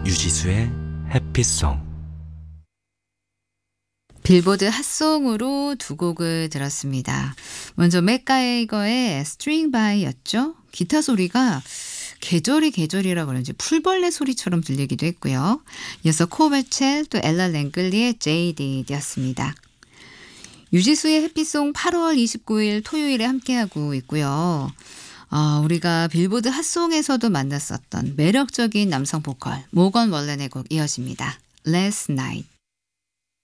유지수의 해피송. 빌보드 핫송으로 두 곡을 들었습니다. 먼저 맥가이거의 String By였죠. 기타 소리가 계절이라 그런지 풀벌레 소리처럼 들리기도 했고요. 이어서 코베첼 또 엘라 랭글리의 JD였습니다. 유지수의 해피송 8월 29일 토요일에 함께하고 있고요. 우리가 빌보드 핫송에서도 만났었던 매력적인 남성 보컬 모건 월렌의 곡 이어집니다. Last Night.